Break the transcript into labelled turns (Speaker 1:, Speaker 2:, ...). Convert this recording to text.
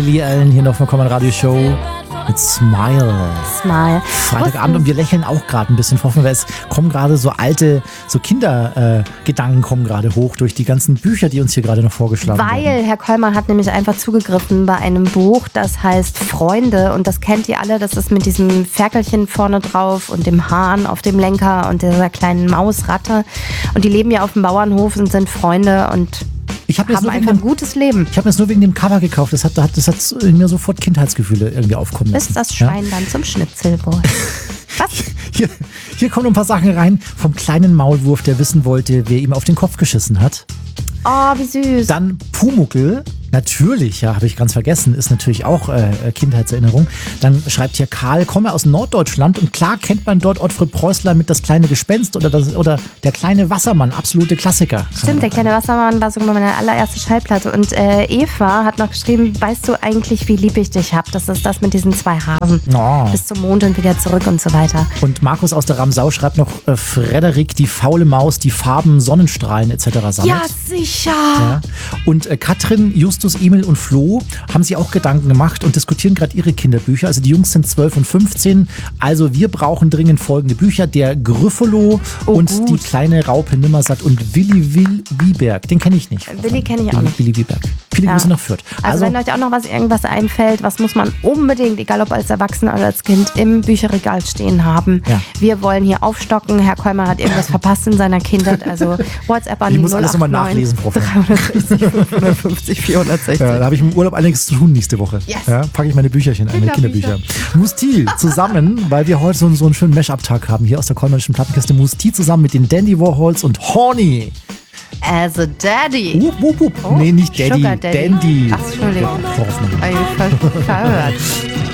Speaker 1: Lily Allen hier noch von Common Radio Show mit Smile. Freitagabend und wir lächeln auch gerade ein bisschen. Hoffen wir, es kommen gerade so alte, so Kindergedanken kommen gerade hoch durch die ganzen Bücher, die uns hier gerade noch vorgeschlagen werden.
Speaker 2: Weil Herr Kollmann hat nämlich einfach zugegriffen bei einem Buch, das heißt Freunde und das kennt ihr alle, das ist mit diesem Ferkelchen vorne drauf und dem Hahn auf dem Lenker und dieser kleinen Mausratte und die leben ja auf dem Bauernhof und sind Freunde und haben einfach ein gutes Leben.
Speaker 1: Ich habe mir das nur wegen dem Cover gekauft. Das hat in mir sofort Kindheitsgefühle irgendwie aufkommen lassen.
Speaker 2: Ist das Schwein dann zum Schnitzelbrot? Was?
Speaker 1: Hier kommen ein paar Sachen rein vom kleinen Maulwurf, der wissen wollte, wer ihm auf den Kopf geschissen hat.
Speaker 2: Oh, wie süß.
Speaker 1: Dann Pumuckl. Natürlich, ja, habe ich ganz vergessen, ist natürlich auch Kindheitserinnerung. Dann schreibt hier Karl, komme aus Norddeutschland und klar kennt man dort Ottfried Preußler mit Das kleine Gespenst oder Der kleine Wassermann, absolute Klassiker.
Speaker 2: Stimmt, Der kleine Wassermann war sogar meine allererste Schallplatte und Eva hat noch geschrieben, weißt du eigentlich, wie lieb ich dich hab? Das ist das mit diesen 2 Hasen.
Speaker 1: Oh.
Speaker 2: Bis zum Mond und wieder zurück und so weiter.
Speaker 1: Und Markus aus der Ramsau schreibt noch, Frederik, die faule Maus, die Farben, Sonnenstrahlen etc. sammelt.
Speaker 2: Ja, sicher.
Speaker 1: Ja. Und Katrin, Justus, Emil und Flo haben sich auch Gedanken gemacht und diskutieren gerade ihre Kinderbücher. Also die Jungs sind 12 und 15. Also wir brauchen dringend folgende Bücher. Der Gryffalo und gut. Die kleine Raupe Nimmersatt und Willi Wieberg. Den kenne ich nicht.
Speaker 2: Willi kenne ich auch nicht.
Speaker 1: Willi Wieberg. Viele Grüße nach Fürth.
Speaker 2: Also wenn euch auch noch irgendwas einfällt, was muss man unbedingt, egal ob als Erwachsener oder als Kind, im Bücherregal stehen haben. Ja. Wir wollen hier aufstocken. Herr Kollmann hat irgendwas verpasst in seiner Kindheit. Also WhatsApp an die 089
Speaker 1: Ich muss alles nochmal nachlesen, Frau
Speaker 2: 360 550 460.
Speaker 1: Ja, da habe ich im Urlaub einiges zu tun nächste Woche.
Speaker 2: Yes.
Speaker 1: Ja, packe ich meine Bücherchen ein, meine Kinderbücher. Musti zusammen, weil wir heute so einen schönen Mash-Up-Tag haben, hier aus der Kollmannischen Plattenkiste. Musti zusammen mit den Dandy Warhols und Horny.
Speaker 2: As a Daddy.
Speaker 1: Oh, nee, nicht Daddy.
Speaker 2: Sugar Daddy.
Speaker 1: Dandy.
Speaker 2: Ach, Entschuldigung. Verhört.